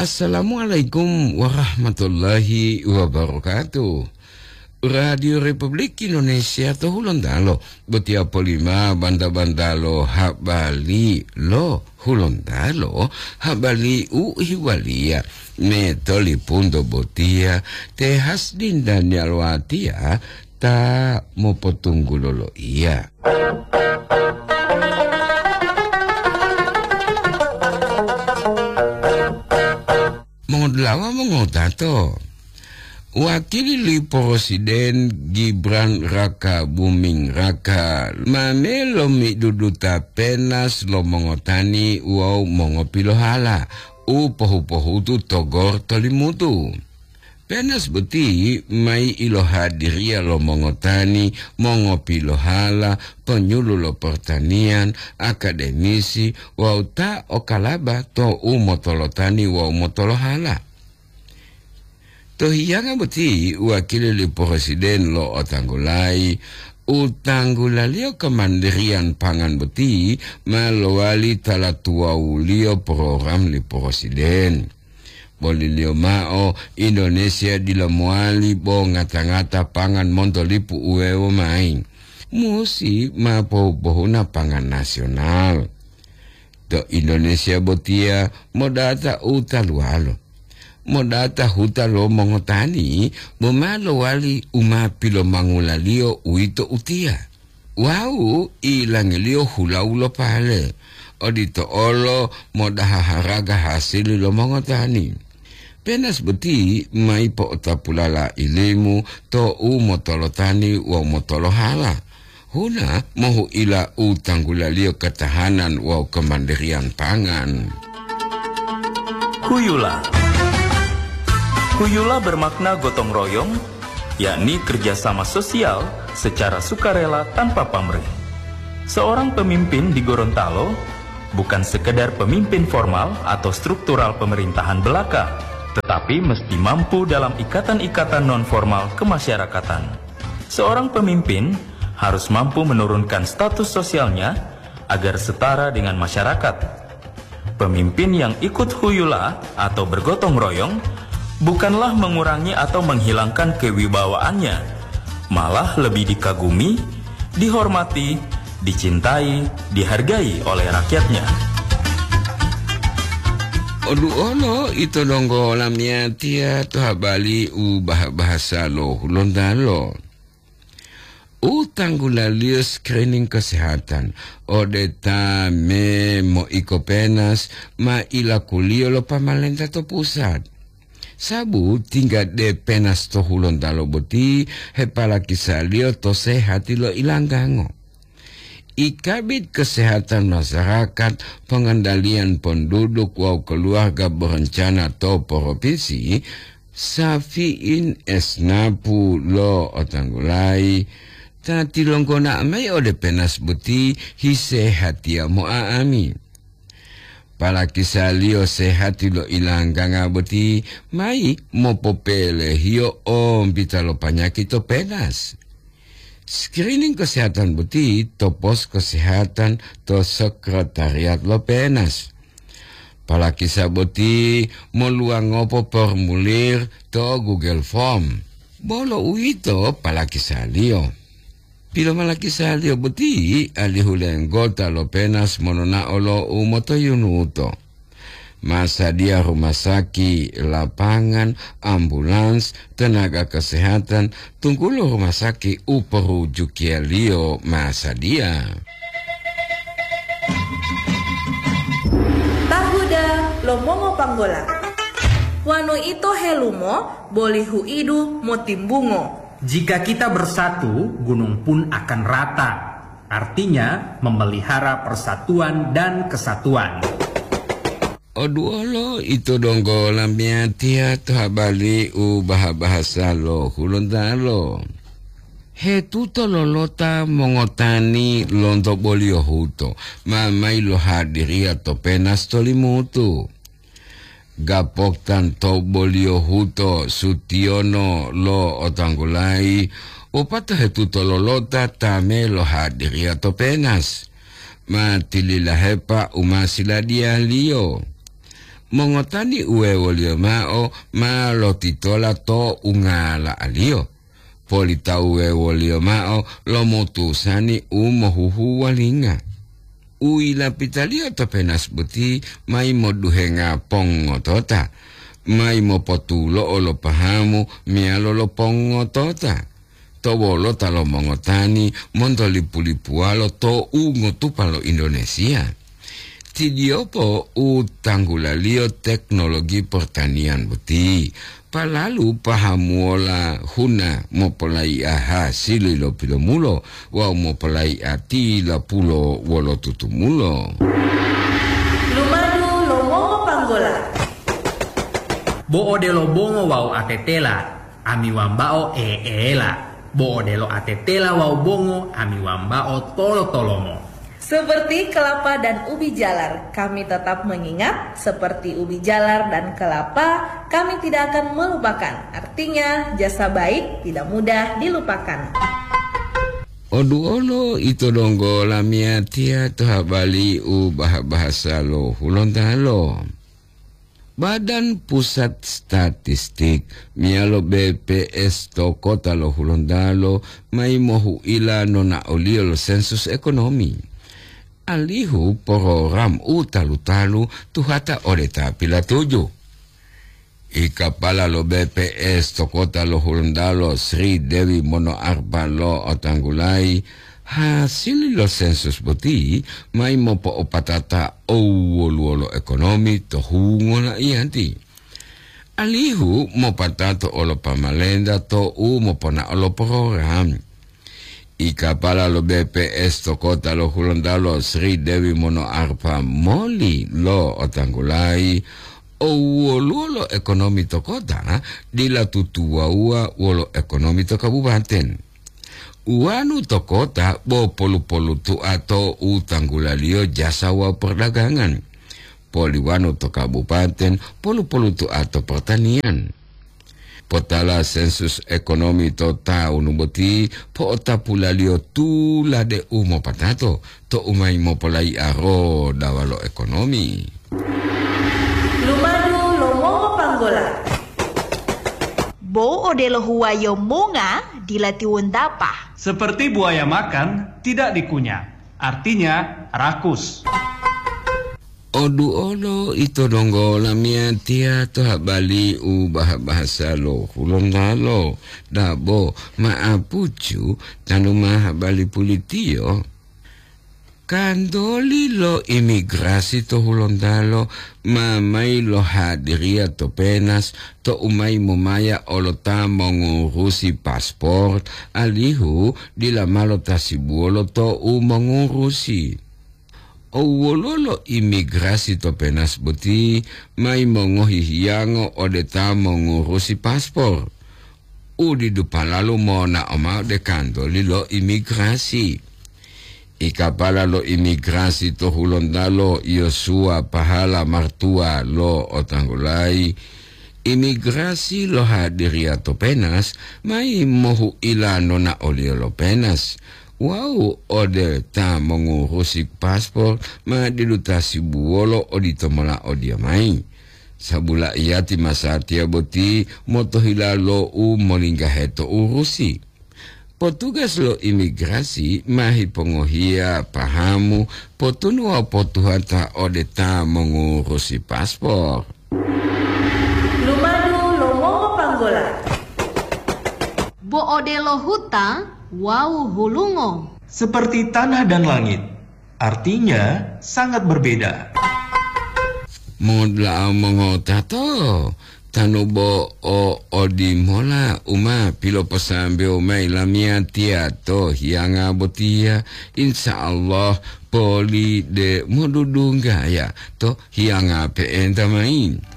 Assalamualaikum warahmatullahi wabarakatuh. Radio Republik Indonesia to Hulondalo betia polima banda-bandalo habali lo Hulondalo habali hiwalia metoli pundo botia tehas dindan yalwatia ta mopotunggu lolo iya. Mengudlawa mengodato Wakili Presiden Gibran Raka Buming Raka mamelo mi duduta penas lo mengotani wow mongopilo hala upohu tu togor tolimutu penas beti mai ilo hadiria lo mengotani mongopilo hala penyuluh lo pertanian akademisi wow ta okalaba to motolotani wow motolo hala. Tohiyanga beti wakili presiden lo otanggulai utanggulalio kemandirian pangan beti melalui talatua ulio program li presiden. Bolilio mao Indonesia dilamuali bo ngata-ngata pangan montolipu uewo main. Musi mapo bohuna pangan nasional. To Indonesia botia modata utalualo. Modata huta lo mongotani momalo wali umapilo mangulalio uito utia. Wau ilangilio hulaulo pale. Odito olo modahaharaga hasili lo mongotani. Penas beti mai po otapulala ilimu to motolotani wa motolohala. Huna mohu ila utanggulalio ketahanan wa kemandirian pangan. Huyula. Huyula bermakna gotong royong, yakni kerjasama sosial secara sukarela tanpa pamrih. Seorang pemimpin di Gorontalo bukan sekedar pemimpin formal atau struktural pemerintahan belaka, tetapi mesti mampu dalam ikatan-ikatan non-formal kemasyarakatan. Seorang pemimpin harus mampu menurunkan status sosialnya agar setara dengan masyarakat. Pemimpin yang ikut huyula atau bergotong royong bukanlah mengurangi atau menghilangkan kewibawaannya, malah lebih dikagumi, dihormati, dicintai, dihargai oleh rakyatnya. Oduolo itu donggo lamnya tia tuha bali bahasa lo Hulondalo. Utanggulalio screening kesehatan odeta me mo ikopenas ma ilakulio lo pamalenta to pusat. Sabu tinggal de penas to Hulondalo boti hepala kisalio to sehati lo ilanggango. Ikabit kesehatan masyarakat pengendalian penduduk wow keluarga berencana to provinsi safiin esnapu lo otanggulai tati longgona amai ode penas boti hise hatia mo aami. Pala kisalio sehati lo ilangganga boti mai mo popele hio bitalo panyaki to penas. Screening kesehatan boti to pos kesehatan to sekretariat lo penas. Pala kisah boti mo luang ngopo formulir to Google Form. Bolo uito pala kisalio. Pilo malaki salio boti alihuleng gota lo penas monona olo umoto yunuto. Masa dia rumah sakit, lapangan, ambulans, tenaga kesehatan, tunggulo rumah sakit uperu jukialio masa dia. Tahuda lomongo panggola. Wano ito helumo boleh huidu motimbungo. Jika kita bersatu, gunung pun akan rata. Artinya, memelihara persatuan dan kesatuan. Oduolo itu donggo lamia tia tuha bali bahasa lo Hulondalo. He tuto lolota mongotani lonto bolio huto. Mamai lo hadiri atau penas tolimutu. Gapok tanto bolio huto sutiono lo otanggulai upata hetuto lolota tame lo hadiri atau penas matililahepa umasila dia lio mongotani ue wolio mao ma lo titola to ungala alio. Polita ue wolio mao lo motusani mohuhu walinga. Uila pitalio to penas buti mai moduhenga pongotota. Mai mo potulo o lo pahamu mialo lo pongotota. Tobolo talo mongotani montolipulipualo to ngotupalo Indonesia. Tidiopo utanggulalio teknologi pertanian buti. Palalu pahamuola huna mopolai aha sililo pilomulo wa mopolai ati la pulo wolo tutumulo. Lumadu lomongo panggola. Bo odelo bongo wau atetela, ami wambao eela. Bo odelo atetela wau bongo, ami wambao tolo-tolomo. Seperti kelapa dan ubi jalar, kami tetap mengingat. Seperti ubi jalar dan kelapa, kami tidak akan melupakan. Artinya, jasa baik tidak mudah dilupakan. Oduolo ito donggo lamia tia tuhabali bahasa lo hulontalo. Badan Pusat Statistik mialo BPS to kota lo hulontalo mai mohu ila nona olio lo sensus ekonomi. Alihu program utalu-talu tuhata oreta pila 7. Ikapala lo BPS to kota lo hulundalo Sri Dewi Mono Arpa lo otanggulai hasil lo sensus buti mai mopo opatata owoluolo ekonomi to hungo na ianti. Alihu mopatato olo pamalenda to mopona olo program. Ikapala lo BPS to kota lo hulundalo Sri Dewi Mono Arpa moli lo otanggulai owoluolo ekonomi to kota dila tutua wolo ekonomi to kabupaten. Uanu to kota bo polu-polu tu atau utanggulalio jasa wa perdagangan. Poliwanu to kabupaten polu-polu tu atau pertanian. Potala sensus ekonomi to tahun boti po otapulalio tu lade umo patato to umai mo polai aro dawalo ekonomi. Lumadu lomongo panggola. Bo odelo huwayo monga dilatiun dapa. Seperti buaya makan, tidak dikunyah. Artinya, rakus. Oduolo ito donggo lamia tia to habali bahasa lo hulontalo dabo maapucu tanuma habali pulitio. Kandoli lo imigrasi to hulontalo mamai lo hadiria to penas to umai mumaya olota mengurusi paspor alihu dila malo tasibuolo to mengurusi. Owololo imigrasi to penas buti mai mongohihiango odeta mengurusi paspor. Udi dupalalu mona oma de kandoli lo imigrasi. Ikapala lo imigrasi to hulondalo Yosua pahala martua lo otanggulai. Imigrasi lo hadiria to penas mai mohu ilano na olio lo penas. Wow, ode ta mengurusi paspor ma dilutasi buolo oditomola odia mai. Sabula iati masatia boti motohila lo molinggaheto urusi. Petugas lo imigrasi mahi pengohia pahamu potunua potuhata ode ta mengurusi paspor. Lumadu lomongo panggola. Bo odelo huta wau hulungo. Seperti tanah dan langit. Artinya, sangat berbeda. Modla mongotato tanubo odi mola uma pilo pasambe umai lamia tiato hianga botia insyaallah poli de modudunga ya to hianga pe entamain.